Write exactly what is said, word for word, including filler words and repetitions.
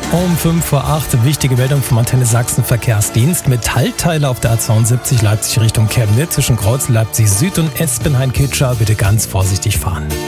Um fünf vor acht, wichtige Meldung vom Antenne Sachsen Verkehrsdienst. Metallteile auf der A zweiundsiebzig Leipzig Richtung Chemnitz zwischen Kreuz Leipzig Süd und Espenhain-Kitscher. Bitte ganz vorsichtig fahren.